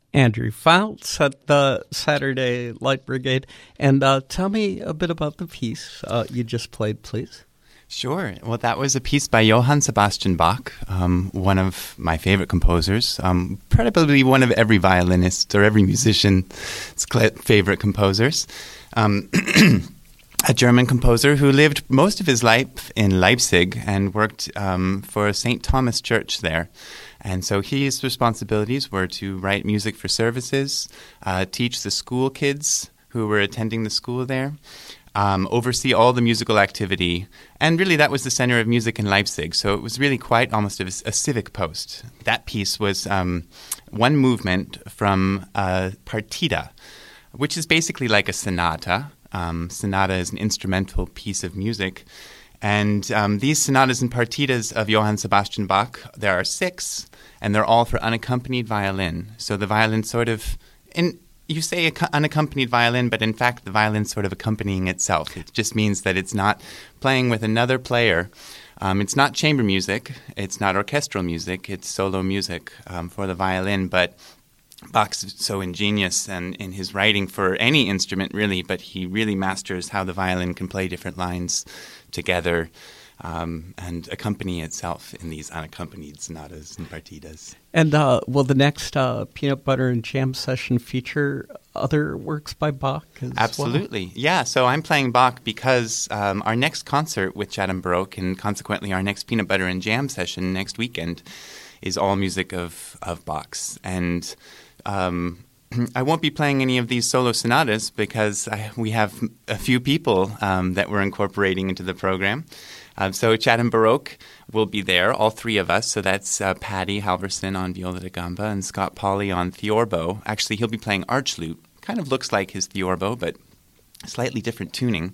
Andrew Fouts at the Saturday Light Brigade. And tell me a bit about the piece you just played, please. Sure. Well, that was a piece by Johann Sebastian Bach, one of my favorite composers, probably one of every violinist or every musician's favorite composers. A German composer who lived most of his life in Leipzig and worked for St. Thomas Church there. And so his responsibilities were to write music for services, teach the school kids who were attending the school there, oversee all the musical activity. And really that was the center of music in Leipzig. So it was really quite almost a civic post. That piece was one movement from Partita, which is basically like a sonata. Sonata is an instrumental piece of music. And these sonatas and partitas of Johann Sebastian Bach, there are 6, and they're all for unaccompanied violin. So the violin sort of, you say unaccompanied violin, but in fact the violin's sort of accompanying itself. It just means that it's not playing with another player. It's not chamber music, it's not orchestral music, it's solo music for the violin, but Bach's so ingenious and in his writing for any instrument really, but he really masters how the violin can play different lines together and accompany itself in these unaccompanied sonatas and partitas. And will the next Peanut Butter and Jam session feature other works by Bach as Absolutely. well? Yeah, so I'm playing Bach because our next concert with Chatham Baroque and consequently our next Peanut Butter and Jam session next weekend is all music of Bach's. And I won't be playing any of these solo sonatas because we have a few people that we're incorporating into the program. So Chatham Baroque will be there, all 3 of us. So that's Paddy Halverson on viola da gamba and Scott Pauley on theorbo. Actually, he'll be playing archlute. Kind of looks like his theorbo, but slightly different tuning.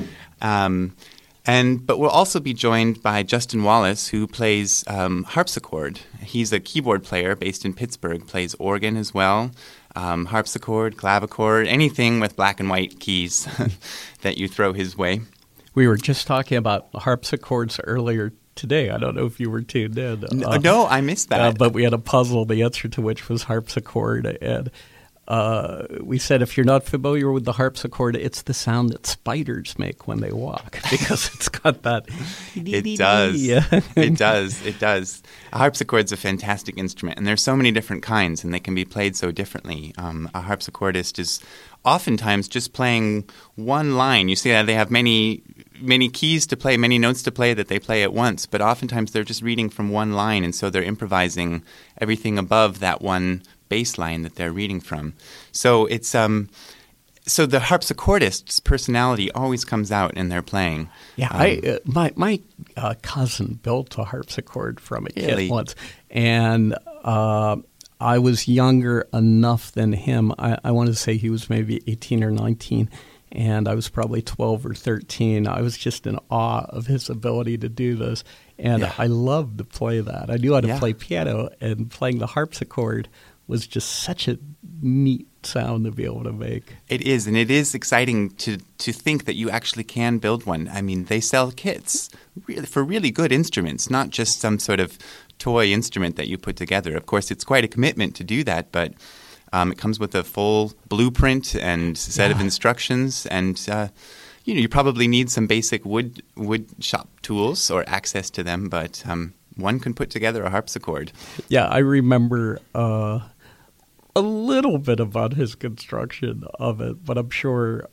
But we'll also be joined by Justin Wallace, who plays harpsichord. He's a keyboard player based in Pittsburgh, plays organ as well, harpsichord, clavichord, anything with black and white keys that you throw his way. We were just talking about harpsichords earlier today. I don't know if you were tuned in. No, I missed that. But we had a puzzle, the answer to which was harpsichord. And we said if you're not familiar with the harpsichord, it's the sound that spiders make when they walk because it's got that. It does. It does. A harpsichord's a fantastic instrument, and there's so many different kinds, and they can be played so differently. A harpsichordist is oftentimes just playing one line. You see that they have many keys to play, many notes to play that they play at once, but oftentimes they're just reading from one line, and so they're improvising everything above that one bass line that they're reading from. So it's so the harpsichordist's personality always comes out in their playing. Yeah, my cousin built a harpsichord from a really? kit once, and I was younger enough than him. I want to say he was maybe 18 or 19, and I was probably 12 or 13. I was just in awe of his ability to do this, and I loved to play that. I knew how to play piano, and playing the harpsichord was just such a neat sound to be able to make. It is, and it is exciting to think that you actually can build one. I mean, they sell kits for really good instruments, not just some sort of toy instrument that you put together. Of course, it's quite a commitment to do that, but it comes with a full blueprint and set of instructions, and you probably need some basic wood shop tools or access to them, but one can put together a harpsichord. Yeah, I remember a little bit about his construction of it, but I'm sure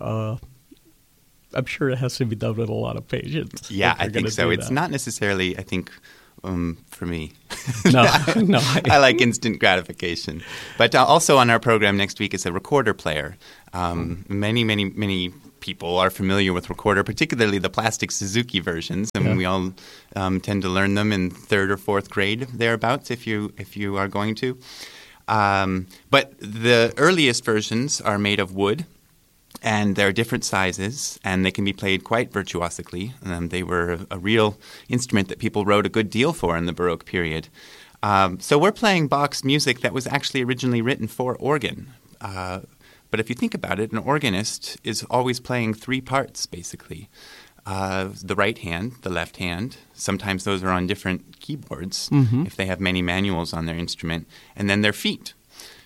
it has to be done with a lot of patience. Yeah, I think so. It's not necessarily, I think, for me. No. I like instant gratification. But also on our program next week is a recorder player. Many people are familiar with recorder, particularly the plastic Suzuki versions, and we all tend to learn them in 3rd or 4th grade thereabouts if you are going to. But the earliest versions are made of wood, and they're different sizes, and they can be played quite virtuosically. They were a real instrument that people wrote a good deal for in the Baroque period. So we're playing Bach's music that was actually originally written for organ. But if you think about it, an organist is always playing 3 parts, basically. The right hand, the left hand. Sometimes those are on different keyboards if they have many manuals on their instrument. And then their feet.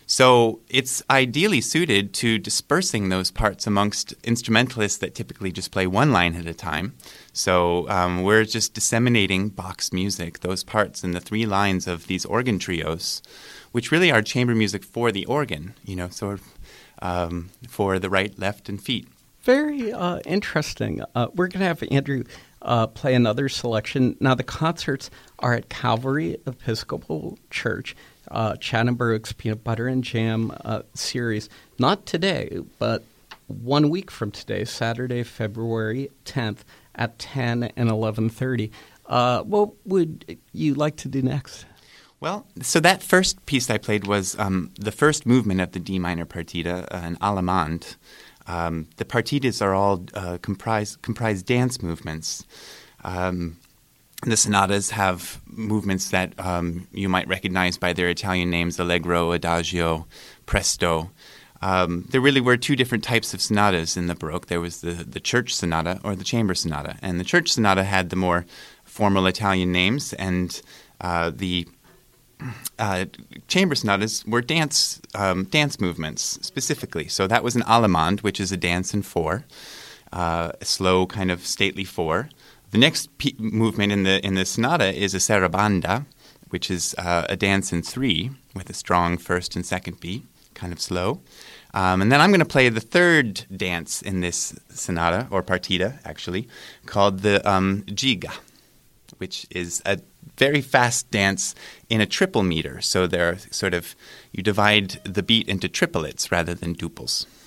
So it's ideally suited to dispersing those parts amongst instrumentalists that typically just play one line at a time. So we're just disseminating Bach's music, those parts in the three lines of these organ trios, which really are chamber music for the organ, sort of for the right, left, and feet. Very interesting. We're going to have Andrew play another selection. Now, the concerts are at Calvary Episcopal Church, Chattanooga's Peanut Butter and Jam series. Not today, but 1 week from today, Saturday, February 10th at 10 and 11:30. What would you like to do next? Well, so that first piece I played was the first movement of the D minor partita, an allemande. The partitas are all comprise dance movements. The sonatas have movements that you might recognize by their Italian names: allegro, adagio, presto. There really were two different types of sonatas in the Baroque. There was the church sonata or the chamber sonata. And the church sonata had the more formal Italian names, and the chamber sonatas were dance movements specifically. So that was an allemande, which is a dance in four, a slow kind of stately four. The next movement in the sonata is a sarabanda, which is a dance in three with a strong first and second beat, kind of slow. And then I'm going to play the third dance in this sonata, or partita, actually, called the giga, which is a very fast dance in a triple meter. So there are you divide the beat into triplets rather than duples.